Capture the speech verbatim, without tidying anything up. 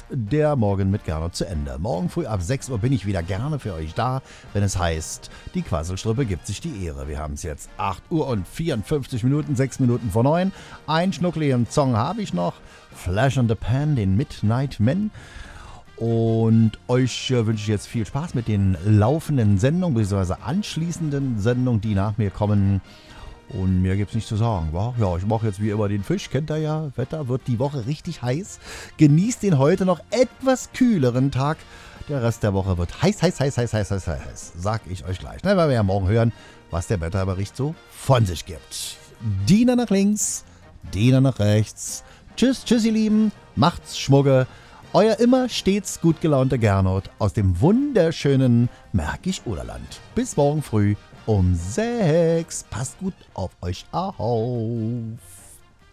der Morgen mit Gernot zu Ende. Morgen früh ab sechs Uhr bin ich wieder gerne für euch da, wenn es heißt, die Quasselstrippe gibt sich die Ehre. Wir haben es jetzt acht Uhr und vierundfünfzig Minuten, sechs Minuten vor neun. Ein schnuckligen Song habe ich noch, Flash in the Pan, den Midnight Men. Und euch äh, wünsche ich jetzt viel Spaß mit den laufenden Sendungen, bzw. anschließenden Sendungen, die nach mir kommen. Und mir gibt's nichts zu sagen, wa? Ja, ich mache jetzt wie immer den Fisch, kennt ihr ja. Wetter wird die Woche richtig heiß. Genießt den heute noch etwas kühleren Tag. Der Rest der Woche wird heiß, heiß, heiß, heiß, heiß, heiß, heiß. Sag ich euch gleich, ne? Weil wir ja morgen hören, was der Wetterbericht so von sich gibt. Diener nach links, Diener nach rechts. Tschüss, tschüss ihr Lieben, macht's Schmugge. Euer immer stets gut gelaunter Gernot aus dem wunderschönen Märkisch-Oderland. Bis morgen früh um sechs. Passt gut auf euch auf.